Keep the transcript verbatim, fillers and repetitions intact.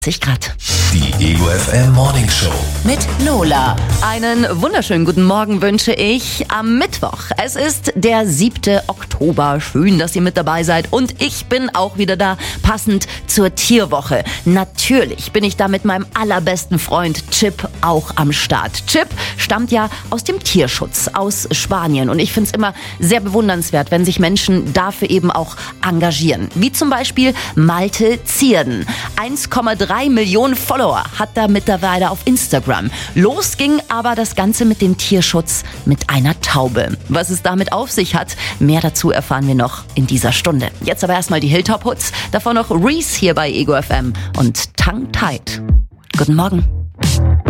Grad. Die Ego F M Morning Show Mit Lola. Einen wunderschönen guten Morgen wünsche ich am Mittwoch. Es ist der siebte Oktober. Schön, dass ihr mit dabei seid. Und ich bin auch wieder da, passend zur Tierwoche. Natürlich bin ich da mit meinem allerbesten Freund Chip auch am Start. Chip stammt ja aus dem Tierschutz, aus Spanien. Und ich finde es immer sehr bewundernswert, wenn sich Menschen dafür eben auch engagieren. Wie zum Beispiel Malte Zierden. eins Komma drei Millionen Follower hat er mittlerweile auf Instagram. Los ging aber das Ganze mit dem Tierschutz mit einer Taube. Was es damit auf sich hat, mehr dazu erfahren wir noch in dieser Stunde. Jetzt aber erstmal die Hilltop Hoods, davor noch Reese hier bei Ego F M und Tongue Tight. Guten Morgen.